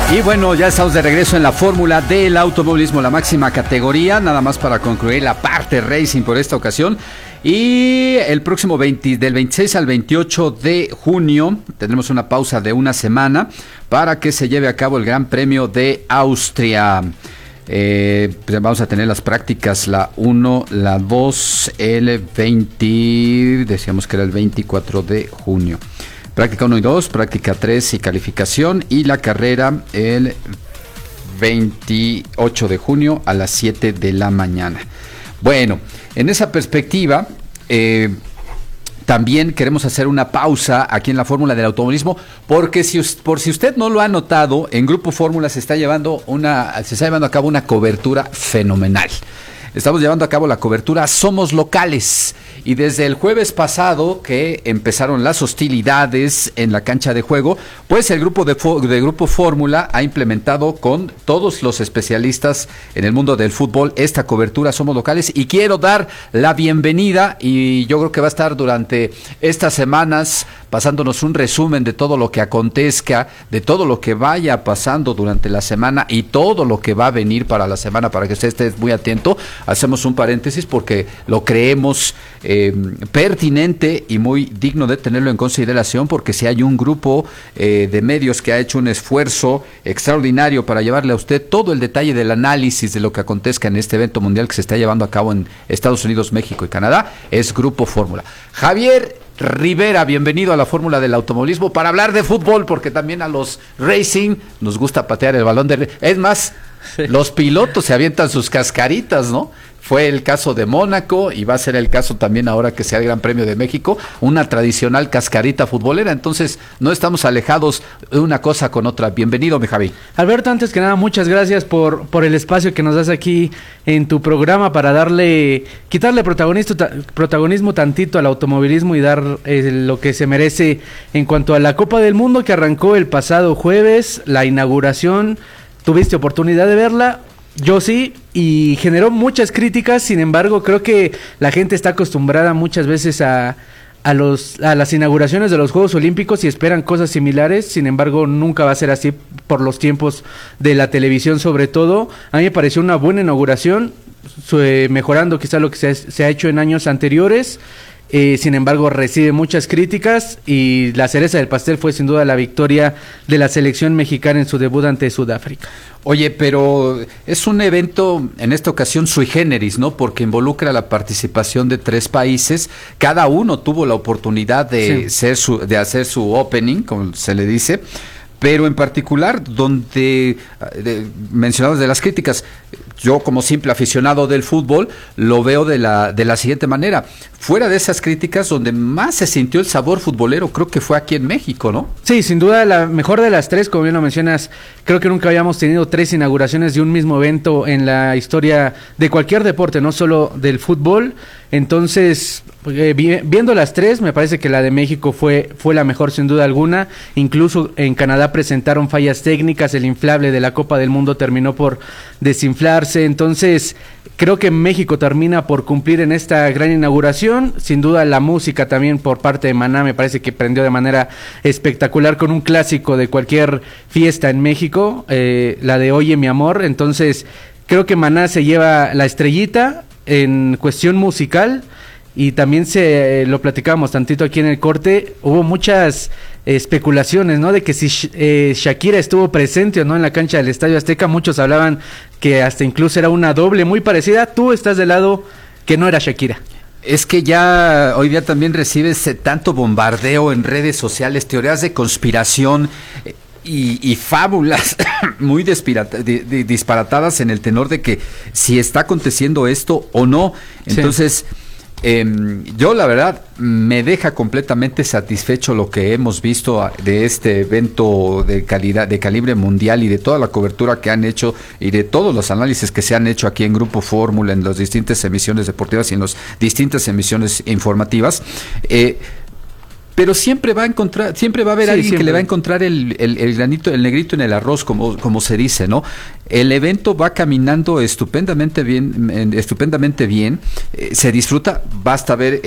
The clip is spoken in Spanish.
Y bueno, ya estamos de regreso en la fórmula del automovilismo, la máxima categoría, nada más para concluir la parte racing por esta ocasión. Y el próximo del 26 al 28 de junio tendremos una pausa de una semana para que se lleve a cabo el Gran Premio de Austria. Pues vamos a tener las prácticas, la 1, la 2, el 20, decíamos que era el 24 de junio. Práctica 1 y 2, práctica 3 y calificación, y la carrera el 28 de junio a las 7 de la mañana. Bueno, en esa perspectiva, también queremos hacer una pausa aquí en la Fórmula del Automovilismo, porque si usted no lo ha notado, en Grupo Fórmula se está llevando a cabo una cobertura fenomenal. Estamos llevando a cabo la cobertura Somos Locales, y desde el jueves pasado que empezaron las hostilidades en la cancha de juego, pues el grupo de Grupo Fórmula ha implementado con todos los especialistas en el mundo del fútbol esta cobertura Somos Locales, y quiero dar la bienvenida, y yo creo que va a estar durante estas semanas pasándonos un resumen de todo lo que acontezca, de todo lo que vaya pasando durante la semana y todo lo que va a venir para la semana, para que usted esté muy atento. Hacemos un paréntesis porque lo creemos pertinente y muy digno de tenerlo en consideración, porque si hay un grupo de medios que ha hecho un esfuerzo extraordinario para llevarle a usted todo el detalle del análisis de lo que acontezca en este evento mundial que se está llevando a cabo en Estados Unidos, México y Canadá, es Grupo Fórmula. Javier Rivera, bienvenido a la Fórmula del Automovilismo para hablar de fútbol, porque también a los racing nos gusta patear el balón es más, sí. Los pilotos se avientan sus cascaritas, ¿no? Fue el caso de Mónaco y va a ser el caso también ahora que sea el Gran Premio de México, una tradicional cascarita futbolera. Entonces no estamos alejados de una cosa con otra. Bienvenido, mi Javi. Alberto, antes que nada, muchas gracias por el espacio que nos das aquí en tu programa para quitarle protagonismo tantito al automovilismo y dar lo que se merece en cuanto a la Copa del Mundo, que arrancó el pasado jueves, la inauguración. ¿Tuviste oportunidad de verla? Yo sí, y generó muchas críticas. Sin embargo, creo que la gente está acostumbrada muchas veces a las inauguraciones de los Juegos Olímpicos y esperan cosas similares. Sin embargo, nunca va a ser así por los tiempos de la televisión, sobre todo. A mí me pareció una buena inauguración, mejorando quizá lo que se ha hecho en años anteriores. Sin embargo, recibe muchas críticas, y la cereza del pastel fue sin duda la victoria de la selección mexicana en su debut ante Sudáfrica. Oye, pero es un evento en esta ocasión sui generis, ¿no? Porque involucra la participación de 3 países. Cada uno tuvo la oportunidad de hacer su opening, como se le dice. Pero en particular, donde mencionados de las críticas, yo como simple aficionado del fútbol lo veo de la siguiente manera. Fuera de esas críticas, donde más se sintió el sabor futbolero, creo que fue aquí en México, ¿no? Sí, sin duda la mejor de las 3, como bien lo mencionas. Creo que nunca habíamos tenido 3 inauguraciones de un mismo evento en la historia de cualquier deporte, no solo del fútbol. Entonces, viendo las 3, me parece que la de México fue la mejor sin duda alguna. Incluso en Canadá presentaron fallas técnicas, el inflable de la Copa del Mundo terminó por desinflarse. Entonces, creo que México termina por cumplir en esta gran inauguración. Sin duda la música también por parte de Maná me parece que prendió de manera espectacular, con un clásico de cualquier fiesta en México, la de Oye mi amor. Entonces, creo que Maná se lleva la estrellita en cuestión musical. Y también lo platicábamos tantito aquí en el corte, hubo muchas especulaciones, ¿no? De que si Shakira estuvo presente o no en la cancha del Estadio Azteca. Muchos hablaban que hasta incluso era una doble muy parecida. Tú estás del lado que no era Shakira. Es que ya hoy día también recibes tanto bombardeo en redes sociales, teorías de conspiración y fábulas muy disparatadas en el tenor de que si está aconteciendo esto o no. Entonces, yo la verdad me deja completamente satisfecho lo que hemos visto de este evento de calidad, de calibre mundial, y de toda la cobertura que han hecho y de todos los análisis que se han hecho aquí en Grupo Fórmula, en las distintas emisiones deportivas y en las distintas emisiones informativas. Pero siempre va a haber alguien que le va a encontrar el granito, el negrito en el arroz, como se dice, ¿no? El evento va caminando estupendamente bien, se disfruta, basta ver